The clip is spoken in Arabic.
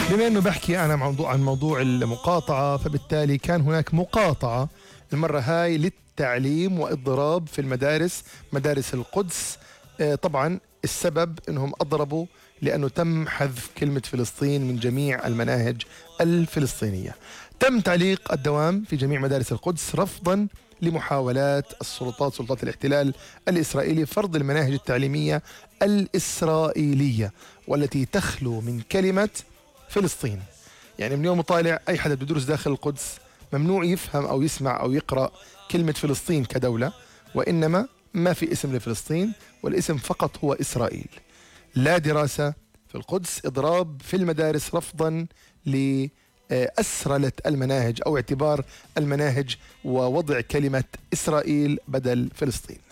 بما أنه بحكي أنا عن موضوع المقاطعة، فبالتالي كان هناك مقاطعة المرة هاي للتعليم وإضراب في المدارس، مدارس القدس. طبعا السبب أنهم أضربوا لأنه تم حذف كلمة فلسطين من جميع المناهج الفلسطينية. تم تعليق الدوام في جميع مدارس القدس رفضا لمحاولات سلطات الاحتلال الإسرائيلي فرض المناهج التعليمية الإسرائيلية والتي تخلو من كلمة فلسطين. يعني من يوم طالع أي حدا بده يدرس داخل القدس ممنوع يفهم أو يسمع أو يقرأ كلمة فلسطين كدولة، وإنما ما في اسم لفلسطين، والاسم فقط هو إسرائيل. لا دراسة في القدس، إضراب في المدارس رفضا لأسرلة المناهج أو اعتبار المناهج ووضع كلمة إسرائيل بدل فلسطين.